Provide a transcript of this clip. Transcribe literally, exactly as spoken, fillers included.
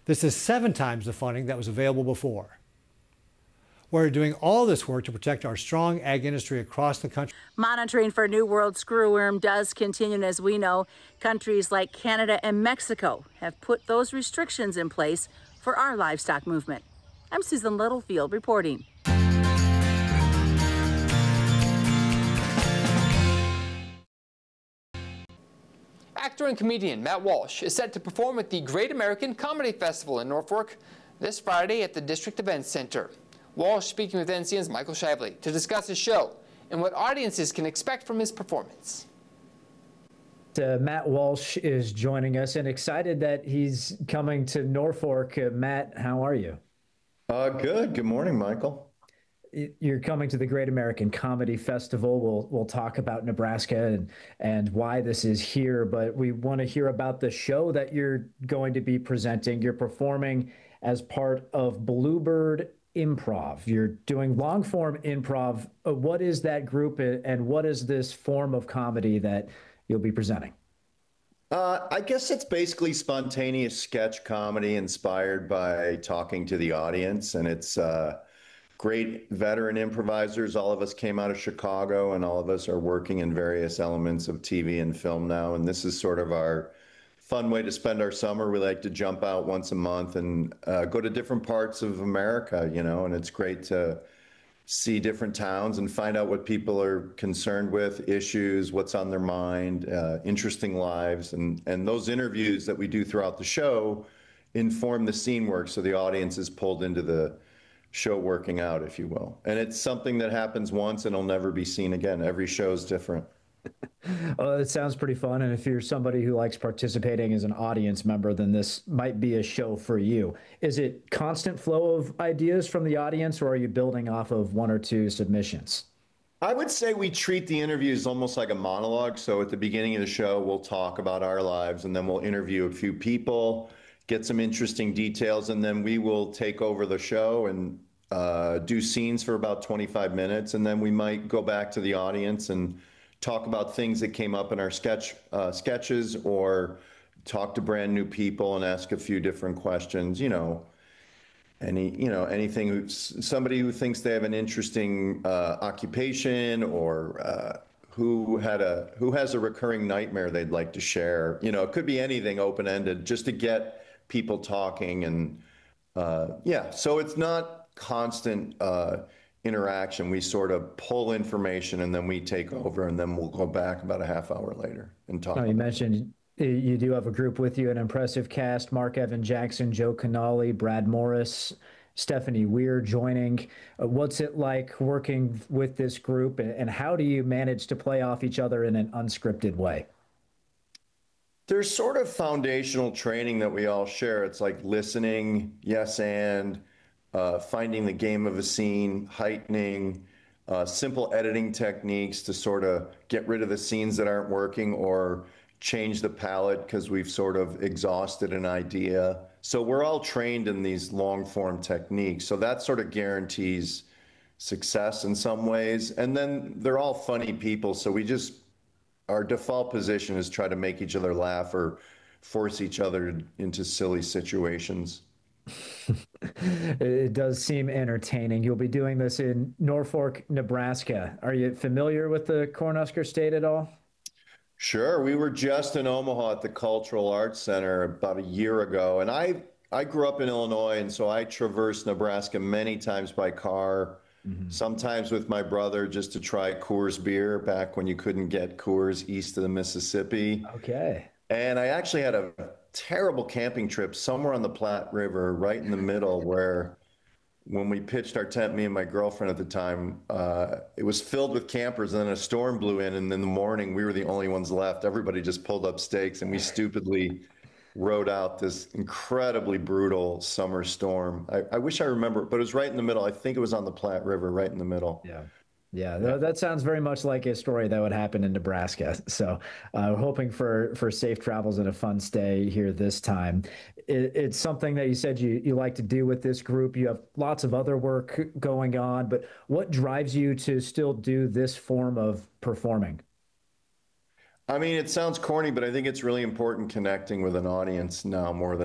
This is seven times the funding that was available before. We're doing all this work to protect our strong ag industry across the country. Monitoring for New World screwworm does continue, and as we know, countries like Canada and Mexico have put those restrictions in place for our livestock movement. I'm Susan Littlefield reporting. Actor and comedian Matt Walsh is set to perform at the Great American Comedy Festival in Norfolk this Friday at the District Events Center. Walsh speaking with N C N's Michael Shively to discuss his show and what audiences can expect from his performance. Uh, Matt Walsh is joining us, and excited that he's coming to Norfolk. Uh, Matt, how are you? Uh, good. Good morning, Michael. You're coming to the Great American Comedy Festival. We'll we'll talk about Nebraska and and why this is here, but we want to hear about the show that you're going to be presenting. You're performing as part of Bluebird Improv. You're doing long form improv. Uh, What is that group, and what is this form of comedy that you'll be presenting? Uh, I guess it's basically spontaneous sketch comedy inspired by talking to the audience, and it's uh, great veteran improvisers. All of us came out of Chicago, and all of us are working in various elements of T V and film now. And this is sort of our fun way to spend our summer. We like to jump out once a month and uh, go to different parts of America, you know, and it's great to see different towns and find out what people are concerned with, issues, what's on their mind, uh, interesting lives. And, and those interviews that we do throughout the show inform the scene work, so the audience is pulled into the show working out, if you will. And it's something that happens once and it'll never be seen again. Every show is different. Oh, it sounds pretty fun. And if you're somebody who likes participating as an audience member, then this might be a show for you. Is it constant flow of ideas from the audience, or are you building off of one or two submissions? I would say we treat the interviews almost like a monologue. So at the beginning of the show, we'll talk about our lives, and then we'll interview a few people, get some interesting details, and then we will take over the show and uh, do scenes for about twenty-five minutes. And then we might go back to the audience and talk about things that came up in our sketch uh, sketches, or talk to brand new people and ask a few different questions, you know, any, you know, anything, who, somebody who thinks they have an interesting uh, occupation, or uh, who had a, who has a recurring nightmare they'd like to share. You know, it could be anything, open-ended, just to get people talking. And uh, yeah, so it's not constant uh, interaction. We sort of pull information and then we take over, and then we'll go back about a half hour later and talk. Oh, you about mentioned you do have a group with you, an impressive cast: Mark Evan Jackson, Joe Canali, Brad Morris, Stephanie Weir joining. Uh, what's it like working with this group, and, and how do you manage to play off each other in an unscripted way? There's sort of foundational training that we all share. It's like listening, yes, and uh, finding the game of a scene, heightening, uh, simple editing techniques to sort of get rid of the scenes that aren't working, or change the palette because we've sort of exhausted an idea. So we're all trained in these long form techniques. So that sort of guarantees success in some ways. And then they're all funny people. So we just, our default position is try to make each other laugh or force each other into silly situations. It does seem entertaining. You'll be doing this in Norfolk, Nebraska. Are you familiar with the Cornhusker State at all? Sure. We were just in Omaha at the Cultural Arts Center about a year ago. And I, I grew up in Illinois, and so I traversed Nebraska many times by car, mm-hmm. sometimes with my brother just to try Coors beer back when you couldn't get Coors east of the Mississippi. Okay. And I actually had a terrible camping trip somewhere on the Platte River, right in the middle, where when we pitched our tent, me and my girlfriend at the time, uh, it was filled with campers, and then a storm blew in, and in the morning we were the only ones left. Everybody just pulled up stakes, and we stupidly rode out this incredibly brutal summer storm. I, I wish I remember, but it was right in the middle. I think it was on the Platte River, right in the middle. Yeah. Yeah, th- that sounds very much like a story that would happen in Nebraska. So, uh, hoping for for safe travels and a fun stay here this time. It, it's something that you said you, you like to do with this group. You have lots of other work going on, but what drives you to still do this form of performing? I mean, it sounds corny, but I think it's really important connecting with an audience now more than